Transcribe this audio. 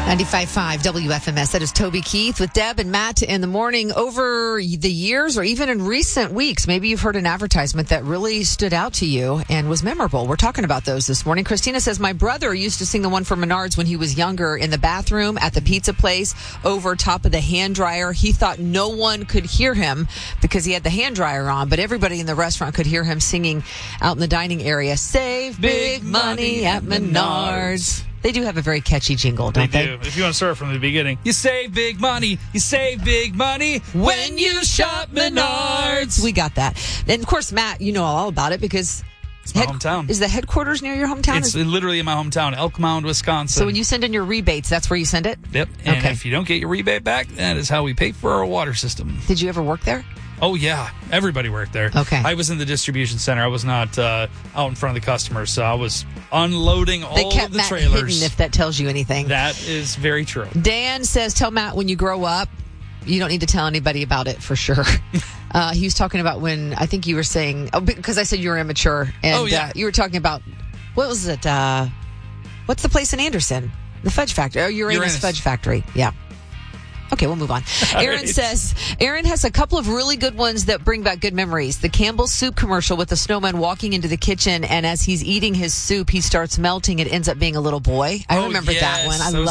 95.5 WFMS. That is Toby Keith with Deb and Matt in the morning. Over the years or even in recent weeks, maybe you've heard an advertisement that really stood out to you and was memorable. We're talking about those this morning. Christina says, my brother used to sing the one for Menards when he was younger in the bathroom at the pizza place over top of the hand dryer. He thought no one could hear him because he had the hand dryer on, but everybody in the restaurant could hear him singing out in the dining area, save big money at Menards. They do have a very catchy jingle, don't they? They do. If you want to start from the beginning. You save big money when you shop Menards. We got that. And, of course, Matt, you know all about it because it's my hometown. Is the headquarters near your hometown? It's literally in my hometown, Elk Mound, Wisconsin. So when you send in your rebates, that's where you send it? Yep. And if you don't get your rebate back, that is how we pay for our water system. Did you ever work there? Oh, yeah. Everybody worked there. Okay. I was in the distribution center. I was not out in front of the customers, so I was unloading all of the trailers. They kept Matt hidden, if that tells you anything. That is very true. Dan says, tell Matt when you grow up, you don't need to tell anybody about it for sure. He was talking about when, I think you were saying, because I said you were immature, and you were talking about, what was it? What's the place in Anderson? The Fudge Factory. Oh, Uranus Fudge Factory. Yeah. Okay, we'll move on. Aaron says, Aaron has a couple of really good ones that bring back good memories. The Campbell's soup commercial with the snowman walking into the kitchen, and as he's eating his soup, he starts melting. It ends up being a little boy. I remember that one. I love